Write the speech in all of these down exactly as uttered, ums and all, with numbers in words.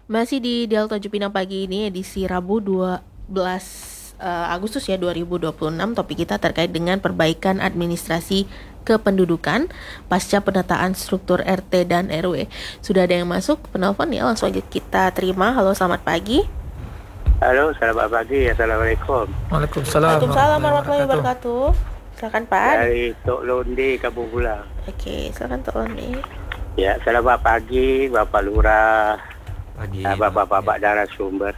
Masih di Dialog Tanjung Pinang pagi ini edisi Rabu dua belas eh, Agustus ya dua ribu dua puluh enam. Topik kita terkait dengan perbaikan administrasi kependudukan pasca penataan struktur R T dan R W. Sudah ada yang masuk penelpon ya, langsung aja kita terima. Halo, selamat pagi. Halo, selamat pagi. Assalamualaikum. Waalaikumsalam Waalaikumsalam warahmatullahi wabarakatuh. Silakan Pak. Dari Tok Londe, Kampung Pulang. Oke, silakan Tok Londe. Ya, selamat pagi Bapak Lurah, Pagi. ah, Bapak-bapak narasumber.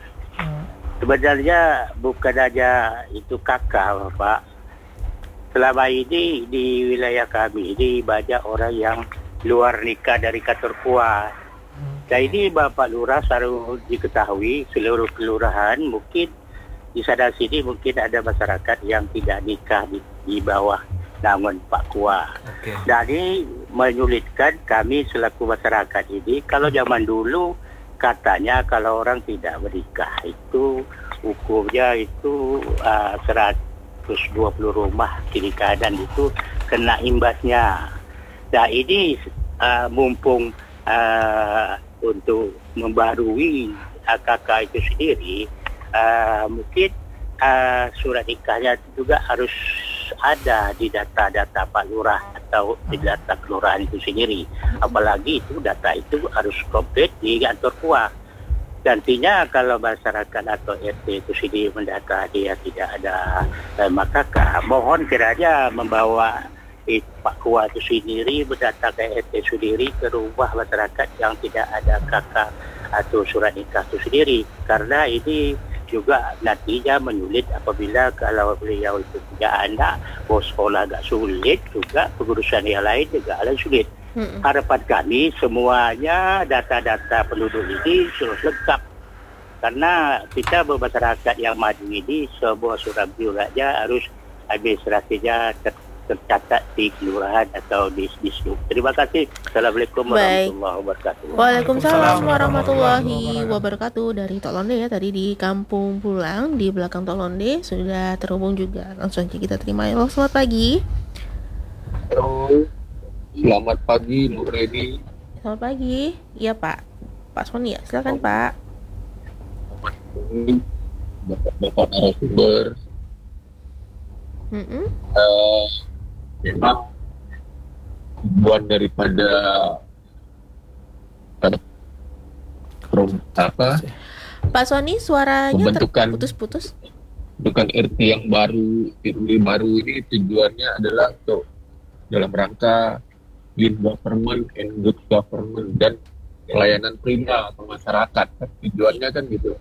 Sebenarnya bukan aja itu kakak Bapak. Selama ini di wilayah kami ini banyak orang yang luar nikah dari kantor kuat. Nah ini Bapak Lurah harus diketahui seluruh kelurahan mungkin di sana sini mungkin ada masyarakat yang tidak nikah di, di bawah naungan Pak Kuah. Oke. Jadi menyulitkan kami selaku masyarakat ini. Kalau zaman dulu katanya kalau orang tidak menikah itu hukumnya itu uh, seratus dua puluh rumah kiri kanan itu kena imbasnya. Nah ini uh, mumpung uh, untuk membarui uh, kakak itu sendiri, uh, mungkin uh, surat nikahnya juga harus ada di data-data Pak Lurah atau di data kelurahan itu sendiri. Apalagi itu data itu harus komplit di kantor kuah. Nantinya kalau masyarakat atau R T itu sendiri mendata dia tidak ada eh, maka mohon kiranya membawa eh, Pak Kuah itu sendiri mendata ke R T sendiri ke rumah masyarakat yang tidak ada kakak atau surat nikah itu sendiri, karena ini juga nantinya menyulit apabila kalau beliau itu punya anak, mau sekolah agak sulit juga, pengurusan yang lain juga agak sulit. Hmm. Harapan kami semuanya data-data penduduk ini sudah lengkap, karena kita bermasyarakat yang maju ini sebuah surat biolanya harus administrasinya ter tercatat di kelurahan atau di distrik. Terima kasih. Assalamualaikum warahmatullahi wabarakatuh. Waalaikumsalam warahmatullahi wabarakatuh. Dari Tok Londe ya, tadi di Kampung Pulang di belakang Tok Londe sudah terhubung juga. Langsung aja kita terima. Halo, selamat pagi. Halo, selamat pagi Bu Reni. Selamat pagi. Iya Pak. Pak Sony ya, silakan oh. Pak. Selamat pagi Bapak narasumber. Mm-mm. Uh, memang tujuan daripada apa Pak Sony suaranya pembentukan putus-putus. Pembentukan R T yang baru, R T baru ini tujuannya adalah untuk dalam rangka lean government and good government dan pelayanan prima ke masyarakat. Tujuannya kan gitu.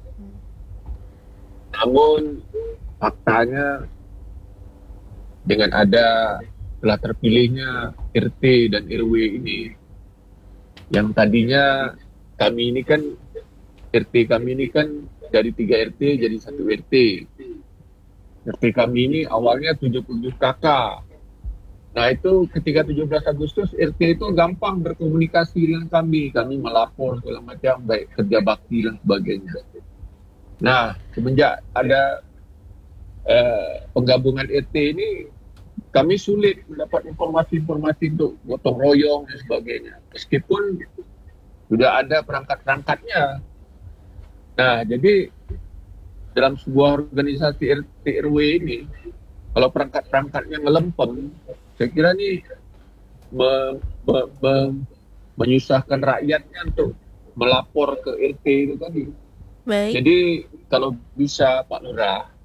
Namun faktanya dengan ada telah terpilihnya R T dan R W ini, yang tadinya kami ini kan R T kami ini kan dari tiga R T jadi satu R T. R T kami ini awalnya tujuh puluh tujuh kakak. Nah itu ketika tujuh belas Agustus R T itu gampang berkomunikasi dengan kami, kami melapor segala macam baik kerja bakti dan sebagainya. Nah semenjak ada eh, penggabungan R T ini, kami sulit mendapat informasi-informasi untuk gotong royong dan sebagainya. Meskipun sudah ada perangkat-perangkatnya. Nah, jadi dalam sebuah organisasi R T R W ini, kalau perangkat-perangkatnya ngelempem, saya kira ini me, me, me, menyusahkan rakyatnya untuk melapor ke R T itu tadi. Baik. Jadi kalau bisa Pak Lurah,